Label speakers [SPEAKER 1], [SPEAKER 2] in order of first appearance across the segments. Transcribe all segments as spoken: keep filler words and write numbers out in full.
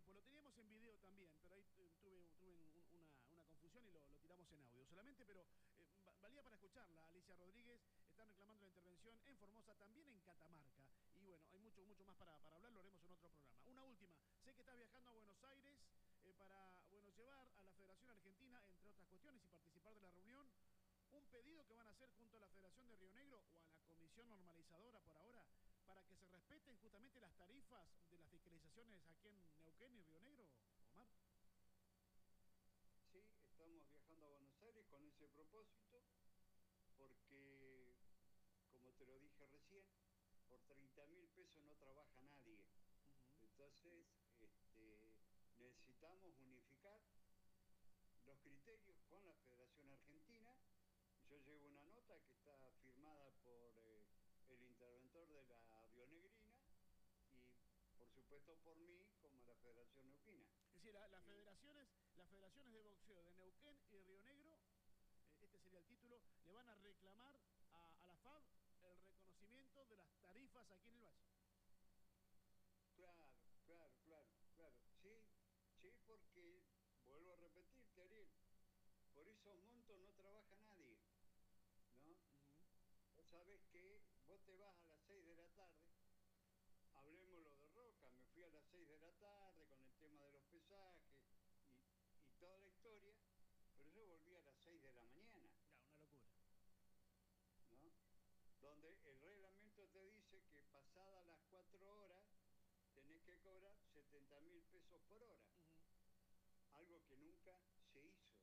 [SPEAKER 1] tiempo. Lo teníamos en video también, pero ahí eh, tuve, tuve un- una, una confusión y lo, lo tiramos en audio solamente, pero eh, va- valía para escucharla. Alicia Rodríguez están reclamando la intervención en Formosa, también en Catamarca. Y bueno, hay mucho, mucho más para, para hablar, lo haremos en otro programa. Una última, sé que estás viajando a Buenos Aires eh, para, bueno, llevar a la Federación Argentina, entre otras cuestiones, y participar de la reunión, un pedido que van a hacer junto a la Federación de Río Negro o a la Comisión Normalizadora por ahora, para que se respeten justamente las tarifas de las fiscalizaciones aquí en Neuquén y Río Negro, Omar.
[SPEAKER 2] Sí, estamos viajando a Buenos Aires con ese propósito, porque, como te lo dije recién, por treinta mil pesos no trabaja nadie.
[SPEAKER 1] Ujú.
[SPEAKER 2] Entonces, este, necesitamos unificar los criterios con la Federación Argentina. Yo llevo una nota que está firmada por eh, el interventor de la Rionegrina y, por supuesto, por mí como la Federación Neuquina.
[SPEAKER 1] Es decir, la- las
[SPEAKER 2] Y,
[SPEAKER 1] federaciones, las federaciones de boxeo de Neuquén y de Río Negro, eh, este sería el título, le van a reclamar a, a la F A B el reconocimiento de las tarifas aquí en el Valle.
[SPEAKER 2] claro, claro, claro, claro. Sí, sí, porque, vuelvo a repetirte, Ariel, por esos montos no trabaja nadie, ¿no?
[SPEAKER 1] Ujú.
[SPEAKER 2] Vos sabés que vos te vas a las seis de la tarde, hablemos lo de Roca, me fui a las seis de la tarde con el tema de los pesajes y, y toda la historia, pero yo volví a las seis de la mañana,
[SPEAKER 1] Ya, una locura.
[SPEAKER 2] ¿no? Donde el reglamento te dice que pasadas las cuatro horas tenés que cobrar setenta mil pesos por hora,
[SPEAKER 1] Ujú.
[SPEAKER 2] algo que nunca se hizo,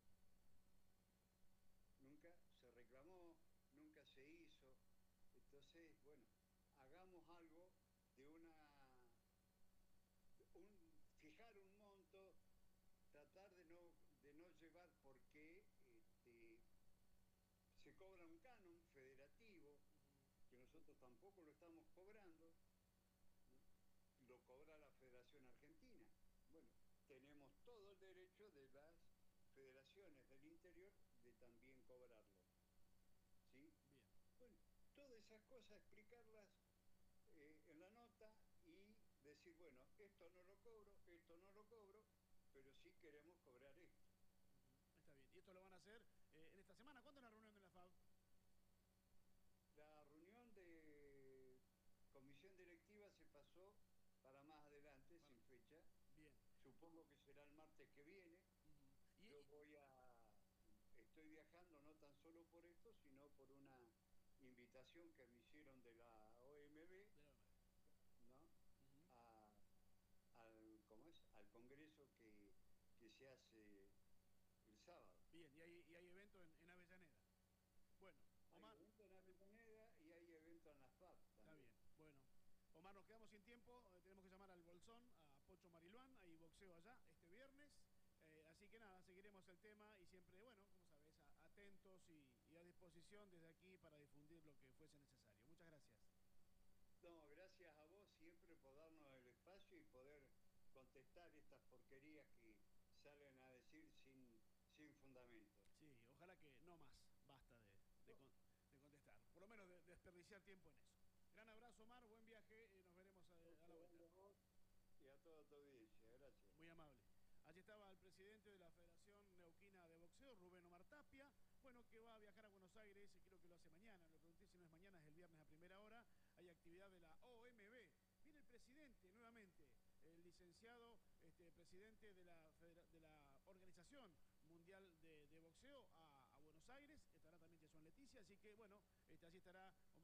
[SPEAKER 2] nunca se reclamó, nunca se hizo. Entonces, bueno, hagamos algo de una, un, fijar un monto, tratar de no, de no llevar porque este, se cobra un canon federativo, que nosotros tampoco lo estamos cobrando, ¿no? Lo cobra la Federación Argentina. Bueno, tenemos todo el derecho de las federaciones del interior de también cobrarlo, ¿sí?
[SPEAKER 1] Bien.
[SPEAKER 2] Bueno, todas esas cosas explicarlas eh, en la nota y decir, bueno, esto no lo cobro, esto no lo cobro, pero sí queremos cobrar esto.
[SPEAKER 1] Ujú. Está bien. Y esto lo van a hacer eh, en esta semana. ¿Cuándo es la reunión de la F A B?
[SPEAKER 2] La reunión de comisión directiva se pasó para más adelante,
[SPEAKER 1] Para-
[SPEAKER 2] sin fecha.
[SPEAKER 1] Bien.
[SPEAKER 2] Supongo que será el martes que viene.
[SPEAKER 1] Ujú. Y,
[SPEAKER 2] Yo
[SPEAKER 1] y-
[SPEAKER 2] voy a, estoy viajando no tan solo por esto, sino por una invitación que me hicieron de la O M B,
[SPEAKER 1] de la O M B.
[SPEAKER 2] ¿no?
[SPEAKER 1] Ujú.
[SPEAKER 2] A, al, ¿cómo es? Al congreso que, que se hace el sábado.
[SPEAKER 1] Bien, y hay, y hay evento en, en Avellaneda. Bueno,
[SPEAKER 2] Hay
[SPEAKER 1] Omar,
[SPEAKER 2] evento en Avellaneda y hay evento en la F A P
[SPEAKER 1] está
[SPEAKER 2] también.
[SPEAKER 1] bien. Bueno, Omar, nos quedamos sin tiempo. eh, tenemos que llamar al Bolsón, a Pocho Mariluán. Hay boxeo allá este viernes. Eh, así que nada, seguiremos el tema y siempre, bueno, como sabes, a- atentos y, y a disposición desde aquí para difundir lo que fuese necesario. Muchas gracias.
[SPEAKER 2] No, gracias a vos siempre por darnos el espacio y poder contestar estas porquerías que salen a decir sin, sin fundamento.
[SPEAKER 1] Sí, ojalá que no más. Basta de, de
[SPEAKER 2] No,
[SPEAKER 1] con- de contestar. Por lo menos de, de desperdiciar tiempo en eso. Gran abrazo, Omar. Buen viaje. eh, nos veremos a, a la
[SPEAKER 2] otro
[SPEAKER 1] vuelta.
[SPEAKER 2] grande a vos y a toda tu audiencia. Gracias.
[SPEAKER 1] Muy amable. Allí estaba el presidente de la Federación Neuquina de Boxeo, Rubén Omar Tapia, bueno, que va a viajar a Buenos Aires, y creo que lo hace mañana, le pregunté si no es mañana, es el viernes a primera hora, hay actividad de la O M B. Viene el presidente nuevamente, el licenciado este, presidente de la, de la Organización Mundial de, de Boxeo a, a Buenos Aires, estará también Jason Leticia, así que bueno, este, allí estará